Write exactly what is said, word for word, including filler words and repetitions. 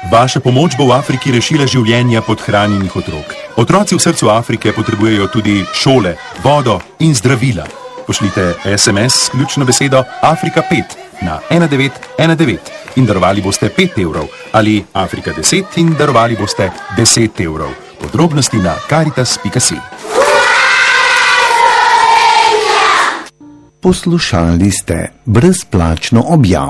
Vaša pomoč bo v Afriki rešila življenja podhranjenih otrok. Otroci v srcu Afrike potrebujejo tudi šole, vodo in zdravila. Pošljite es em es s ključno besedo Afrika pet na ena devet ena devet in darovali boste pet evrov ali Afrika deset in darovali boste deset evrov. Podrobnosti na karitas pika si. Poslušali ste brezplačno objavo.